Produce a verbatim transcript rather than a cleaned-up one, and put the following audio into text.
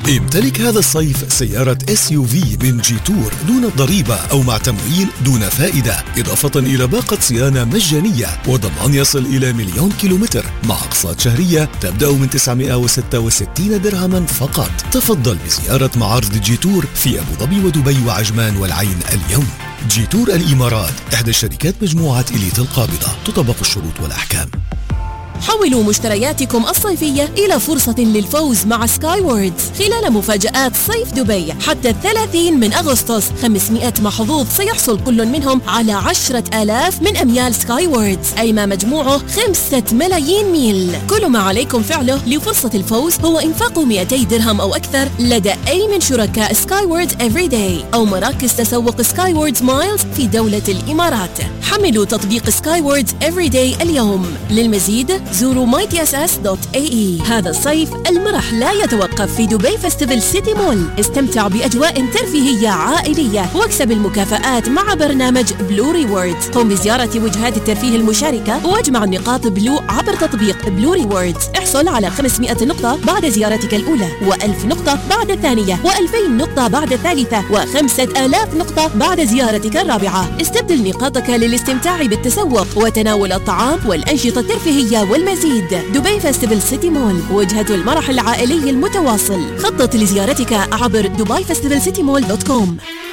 امتلك هذا الصيف سيارة إس يو في من جيتور دون ضريبة أو مع تمويل دون فائدة، إضافة إلى باقة صيانة مجانية وضمان يصل إلى مليون كيلومتر مع أقساط شهرية تبدأ من تسعمائة وستة وستين درهما فقط. تفضل بزيارة معارض جيتور في أبو ظبي ودبي وعجمان والعين اليوم. جيتور الإمارات إحدى الشركات مجموعة إليت القابضة، تطبق الشروط والأحكام. حولوا مشترياتكم الصيفية إلى فرصة للفوز مع سكاي ووردز خلال مفاجآت صيف دبي حتى الثلاثين من أغسطس. خمسمائة محظوظ سيحصل كل منهم على عشرة آلاف من أميال سكاي ووردز، أي ما مجموعه خمسة ملايين ميل. كل ما عليكم فعله لفرصة الفوز هو إنفاق مئتي درهم أو أكثر لدى أي من شركاء سكاي ووردز إفري داي أو مراكز تسوق سكاي ووردز مايلز في دولة الإمارات. حملوا تطبيق سكاي ووردز إفري داي اليوم. للمزيد زوروا ماي تي اس اس دوت اي اي. هذا الصيف المرح لا يتوقف في دبي فيستيفال سيتي مول. استمتع بأجواء ترفيهية عائلية واكسب المكافآت مع برنامج بلو ريورد. قم بزيارة وجهات الترفيه المشاركة واجمع النقاط بلو عبر تطبيق بلو ريورد. احصل على خمسمائة نقطة بعد زيارتك الأولى، وألف نقطة بعد الثانية، وألفين نقطة بعد الثالثة، وخمسة آلاف نقطة بعد زيارتك الرابعة. استبدل نقاطك للاستمتاع بالتسوق وتناول الطعام والأنشطة الترفيهية والمزيد. دبي فيستيفال سيتي مول، وجهة المرح العائلي المتواصل. خطط لزيارتك عبر دبي فيستيفال سيتي مول دوت كوم.